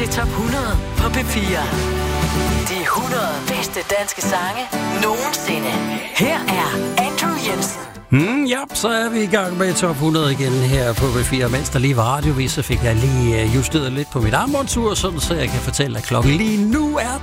til top 100 på P4. De 100 bedste danske sange nogensinde. Her er Andrew Jensen. Ja, så er vi i gang med top 100 igen her på P4. Mens der lige var radiovis, så fik jeg lige justeret lidt på mit armbåndsur, sådan så jeg kan fortælle, at klokken lige nu er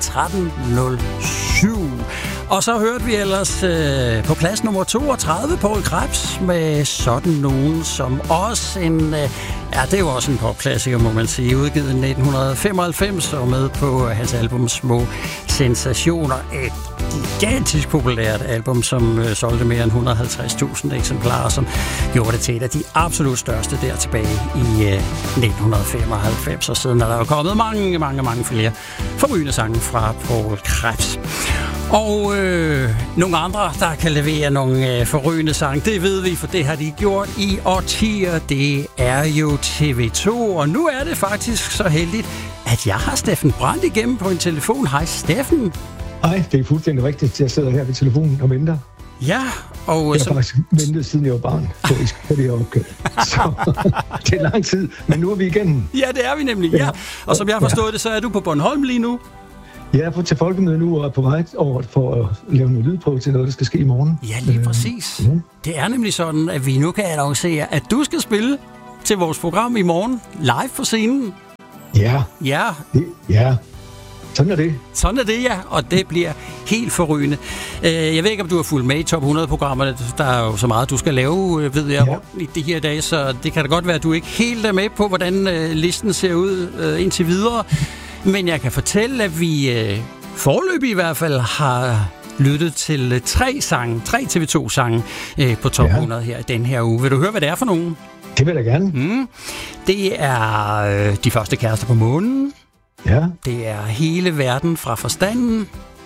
13.07. Og så hørte vi ellers på plads nummer 32, Poul Krebs, med Sådan nogen, som også en... det er jo også en popklassiker, må man sige, udgivet i 1995 og med på hans album Små Sensationer. Et gigantisk populært album, som solgte mere end 150.000 eksemplarer, som gjorde det til et af de absolut største der tilbage i 1995. Og siden er der jo kommet mange flere forrygende sange fra Poul Krebs. Og nogle andre, der kan levere nogle forrygende sange, det ved vi, for det har de gjort i årtier. Det er jo TV2, og nu er det faktisk så heldigt, at jeg har Steffen Brandt igennem på en telefon. Hej Steffen. Hej, det er fuldstændig rigtigt. Jeg sidder her ved telefonen og venter. Ja, og... Jeg har faktisk ventet, siden jeg var barn, på det her opkald. Så det er lang tid, men nu er vi igen. Ja, det er vi nemlig, ja. Og som jeg har forstået det, så er du på Bornholm lige nu. Jeg er til folkemøde nu og er på vej over for at lave noget lydprøve til noget, der skal ske i morgen. Ja, lige præcis. Det er nemlig sådan, at vi nu kan annoncere, at du skal spille til vores program i morgen live på scenen. Ja. Ja. Sådan er det. Sådan er det, ja, og det bliver helt forrygende. Jeg ved ikke, om du har fulgt med i top 100-programmerne. Der er jo så meget, du skal lave, ved jeg, i de her dage, så det kan da godt være, at du ikke helt er med på, hvordan listen ser ud indtil videre. Men jeg kan fortælle, at vi foreløbig i hvert fald har lyttet til 3 TV2-sange på top 100 her den her uge. Vil du høre, hvad det er for nogen? Det vil jeg gerne. Det er De første kærester på månen. Ja. Det er Hele verden fra forstanden.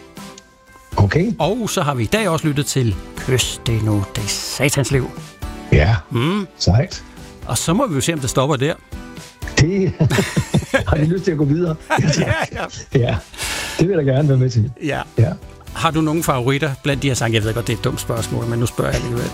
Okay. Og så har vi i dag også lyttet til Kys, det er nu det satans liv. Ja, sejt. Og så må vi jo se, om det stopper der. Det har jeg lyst til at gå videre. Ja, det vil jeg gerne være med til. Ja. Har du nogle favoritter blandt de her sange? Jeg ved godt, det er et dumt spørgsmål, men nu spørger jeg alligevel.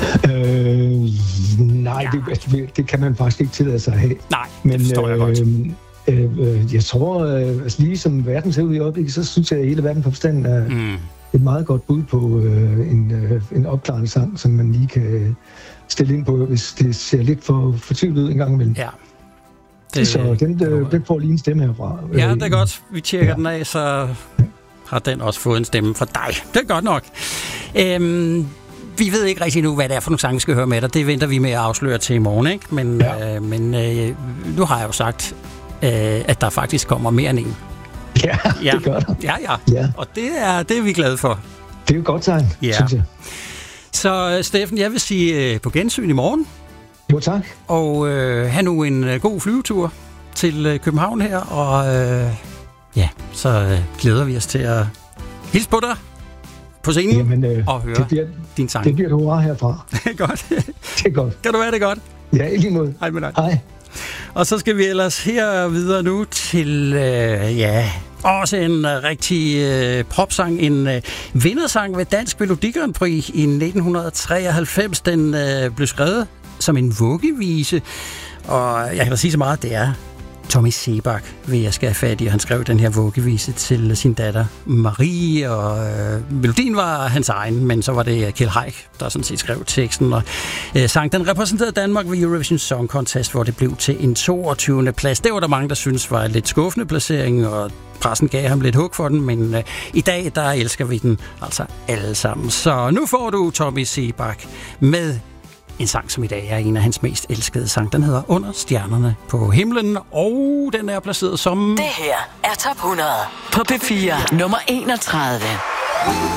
Nej, det kan man faktisk ikke tillade sig at have. Nej, det forstår jeg godt. Jeg tror, lige som verden ser ud i øjeblikket, så synes jeg, at Hele verden på forstanden er et meget godt bud på en opklarende sang, som man lige kan stille ind på, hvis det ser lidt for fortvivlet ud en gang imellem. Ja. Så den får lige en stemme herfra. Ja, det er godt. Vi tjekker den af, så har den også fået en stemme fra dig. Det er godt nok. Vi ved ikke rigtig nu, hvad det er for nogle sange, vi skal høre med dig. Det venter vi med at afsløre til i morgen, ikke? Men nu har jeg jo sagt, at der faktisk kommer mere end en. Ja, det gør der. Ja. Og det er vi glade for. Det er jo et godt tegn, synes jeg. Så Steffen, jeg vil sige på gensyn i morgen. Jo, tak. Og have nu en god flyvetur til København her, og så glæder vi os til at hilse på dig på scenen og høre din sang. Det bliver du hurra herfra. Det er godt. Det er godt. Kan du være det godt? Ja, i lige måde. Hej med dig. Hej. Og så skal vi ellers her videre nu til, også en rigtig popsang, en vindersang ved Dansk Melodi Grand Prix i 1993. Den blev skrevet som en vuggevise, og jeg kan da sige så meget, det er Tommy Sebak, vil jeg skal have fat i. Han skrev den her vuggevise til sin datter Marie, og melodien var hans egen, men så var det Kjeld Haik, der sådan set skrev teksten, og sang. Den repræsenterede Danmark ved Eurovision Song Contest, hvor det blev til en 22. plads. Det var der mange, der synes var en lidt skuffende placering, og pressen gav ham lidt hug for den, men i dag, der elsker vi den altså alle sammen. Så nu får du Tommy Sebak med en sang, som i dag er en af hans mest elskede sang. Den hedder Under stjernerne på himlen, og den er placeret som... Det her er top 100 på P4 nummer 31.